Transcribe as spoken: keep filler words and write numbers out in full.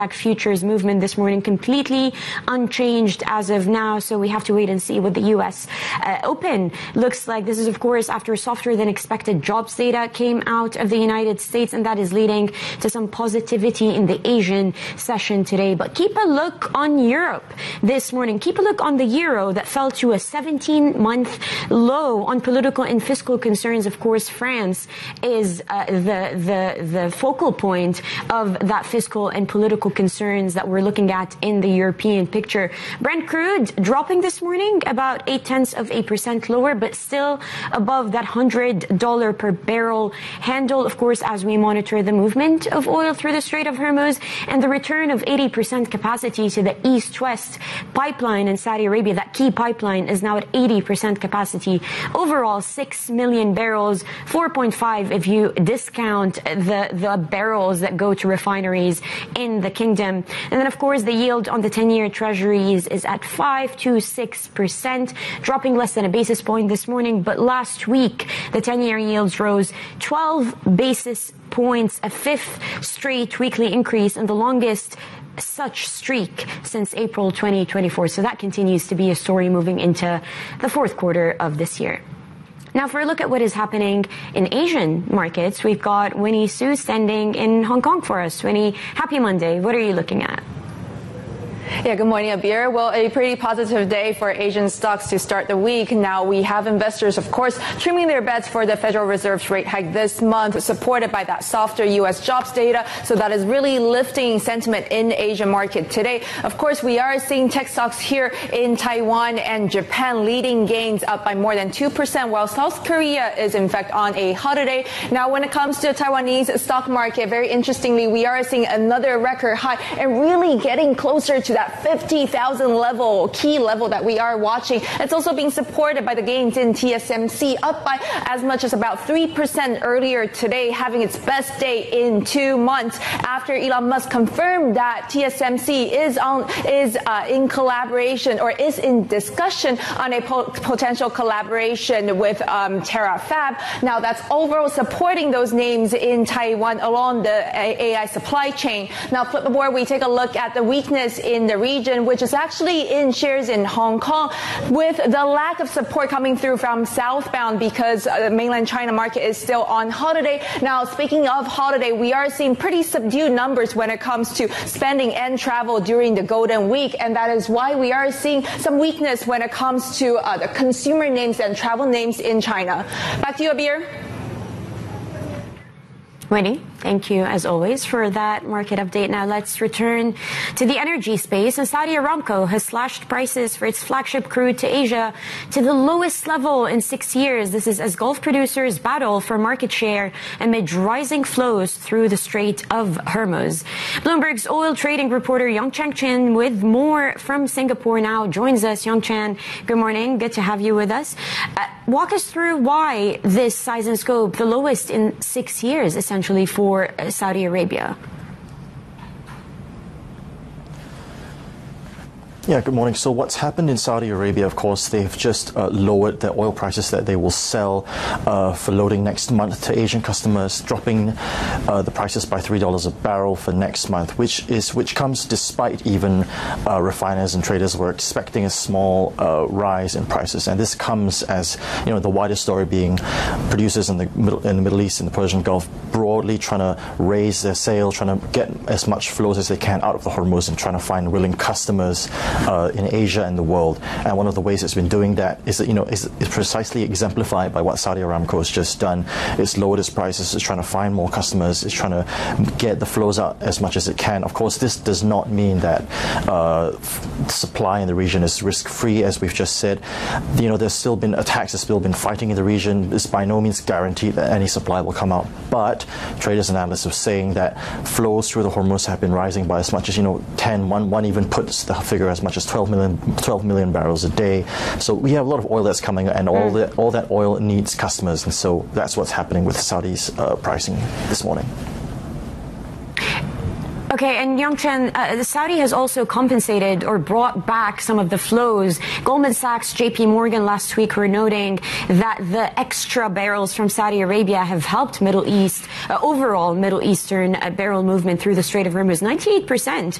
futures movement this morning completely unchanged as of now, so we have to wait and see what the U S uh, Open looks like. This is, of course, after softer than expected jobs data came out of the United States, and that is leading to some positivity in the Asian session today. But keep a look on Europe this morning. Keep a look on the euro that fell to a seventeen-month low on political and fiscal concerns. Of course, France is uh, the the the focal point of that fiscal and political concerns that we're looking at in the European picture. Brent crude dropping this morning about eight tenths of a percent lower, but still above that one hundred dollars per barrel handle, of course, as we monitor the movement of oil through the Strait of Hormuz and the return of eighty percent capacity to the east-west pipeline in Saudi Arabia. That key pipeline is now at eighty percent capacity. Overall, six million barrels, four point five if you discount the, the barrels that go to refineries in the kingdom. And then, of course, the yield on the ten-year treasuries is at five to six percent, dropping less than a basis point this morning. But last week, the ten-year yields rose twelve basis points, a fifth straight weekly increase, and the longest such streak since April twenty twenty-four. So that continues to be a story moving into the fourth quarter of this year. Now, for a look at what is happening in Asian markets, we've got Winnie Su standing in Hong Kong for us. Winnie, happy Monday. What are you looking at? Yeah, good morning, Abir. Well, a pretty positive day for Asian stocks to start the week. Now, we have investors, of course, trimming their bets for the Federal Reserve's rate hike this month, supported by that softer U S jobs data. So that is really lifting sentiment in Asian market today. Of course, we are seeing tech stocks here in Taiwan and Japan leading gains up by more than two percent, while South Korea is, in fact, on a holiday. Now, when it comes to the Taiwanese stock market, very interestingly, we are seeing another record high and really getting closer to that fifty thousand level, key level that we are watching. It's also being supported by the gains in T S M C, up by as much as about three percent earlier today, having its best day in two months after Elon Musk confirmed that T S M C is on is uh, in collaboration or is in discussion on a po- potential collaboration with um, TerraFab. Now, that's overall supporting those names in Taiwan along the A I supply chain. Now, flip the board, we take a look at the weakness in the region, which is actually in shares in Hong Kong, with the lack of support coming through from southbound because uh, the mainland China market is still on holiday. Now, speaking of holiday, we are seeing pretty subdued numbers when it comes to spending and travel during the Golden Week, and that is why we are seeing some weakness when it comes to uh, the consumer names and travel names in China. Back to you, Abir. Winnie, thank you, as always, for that market update. Now let's return to the energy space. And Saudi Aramco has slashed prices for its flagship crude to Asia to the lowest level in six years. This is as Gulf producers battle for market share amid rising flows through the Strait of Hormuz. Bloomberg's oil trading reporter Yongchang Chen with more from Singapore now joins us. Yongchang, good morning. Good to have you with us. Uh, walk us through why this size and scope, the lowest in six years, essentially, for Saudi Arabia. Yeah, good morning. So what's happened in Saudi Arabia, of course, they've just uh, lowered the oil prices that they will sell uh, for loading next month to Asian customers, dropping uh, the prices by three dollars a barrel for next month, which is which comes despite even uh, refiners and traders were expecting a small uh, rise in prices. And this comes as, you know, the wider story being producers in the middle, in the Middle East and the Persian Gulf broadly trying to raise their sale, trying to get as much flows as they can out of the Hormuz and trying to find willing customers Uh, in Asia and the world. And one of the ways it's been doing that is that, you know, is, is precisely exemplified by what Saudi Aramco has just done. It's lowered its prices, it's trying to find more customers, it's trying to get the flows out as much as it can. Of course, this does not mean that uh, supply in the region is risk-free, as we've just said. You know, there's still been attacks, there's still been fighting in the region. It's by no means guaranteed that any supply will come out. But traders and analysts are saying that flows through the Hormuz have been rising by as much as, you know, ten, one, one even puts the figure as much as twelve million, twelve million barrels a day. So we have a lot of oil that's coming, and all, mm. that, all that oil needs customers. And so that's what's happening with Saudi's uh, pricing this morning. Okay, and Yongchen, uh, Saudi has also compensated or brought back some of the flows. Goldman Sachs, J P Morgan last week were noting that the extra barrels from Saudi Arabia have helped Middle East, uh, overall Middle Eastern uh, barrel movement through the Strait of Hormuz, ninety-eight percent